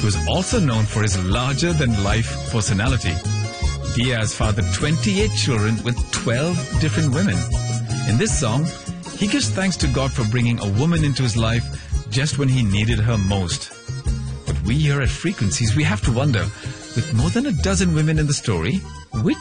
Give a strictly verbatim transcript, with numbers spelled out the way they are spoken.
He was also known for his larger-than-life personality. Diaz fathered twenty-eight children with twelve different women. In this song, he gives thanks to God for bringing a woman into his life just when he needed her most. But we here at Frequencies, we have to wonder, with more than a dozen women in the story, which